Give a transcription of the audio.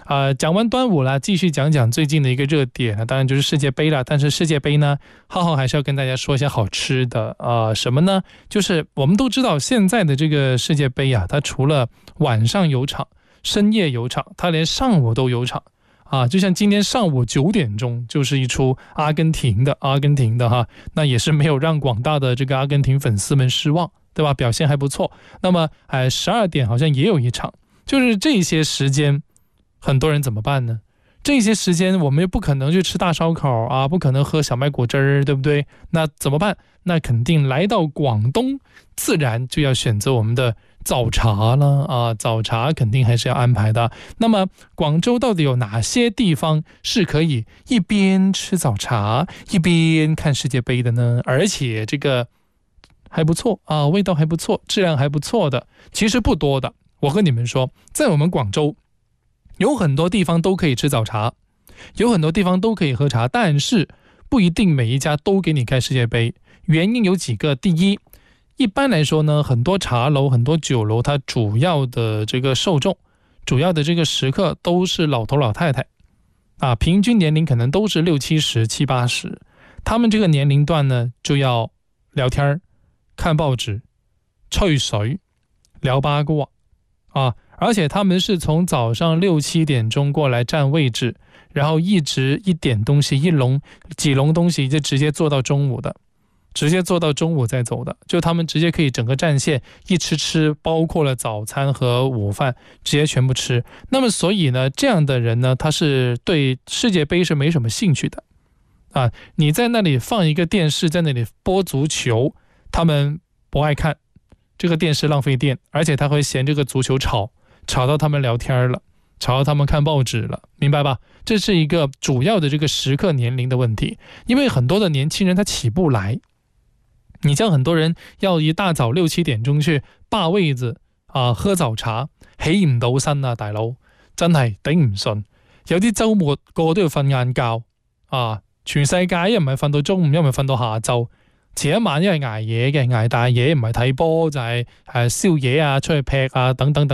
讲完端午了，继续讲讲最近的一个热点，当然就是世界杯了。但是世界杯呢，浩浩还是要跟大家说一些好吃的什么呢？就是我们都知道现在的这个世界杯啊，它除了晚上有场、深夜有场，它连上午都有场就像今天上午9点钟就是一出阿根廷的哈，那也是没有让广大的这个阿根廷粉丝们失望，对吧？表现还不错。那么12点好像也有一场，就是这些时间。很多人怎么办呢？这些时间我们又不可能去吃大烧烤不可能喝小麦果汁儿，对不对？那怎么办？那肯定来到广东，自然就要选择我们的早茶了早茶肯定还是要安排的。那么广州到底有哪些地方是可以一边吃早茶一边看世界杯的呢？而且这个还不错味道还不错，质量还不错的，其实不多的。我和你们说，在我们广州有很多地方都可以吃早茶，有很多地方都可以喝茶，但是不一定每一家都给你开世界杯。原因有几个。第一，一般来说呢，很多茶楼、很多酒楼，它主要的这个受众、主要的这个食客都是老头老太太平均年龄可能都是60、70、70、80，他们这个年龄段呢，就要聊天、看报纸、吹水、聊八卦而且他们是从早上6、7点钟过来占位置，然后一直一点东西几笼东西就直接做到中午的，直接做到中午再走的，就他们直接可以整个战线一吃，包括了早餐和午饭直接全部吃。那么所以呢，这样的人呢，他是对世界杯是没什么兴趣的你在那里放一个电视在那里播足球，他们不爱看，这个电视浪费电，而且他会嫌这个足球吵到他们聊天了，吵到他们看报纸了，明白吧？这是一个主要的这个时刻年龄的问题，因为很多的年轻人他起不来，你叫很多人要一大早6、7点鐘去霸位子喝早茶，起唔到身大佬，真係頂唔順。有啲週末個個都要瞓晏覺全世界一唔係瞓到中午，一唔係瞓到下晝。前一晚因為捱夜嘅，捱大夜唔係睇波就係宵夜出去劈等等等。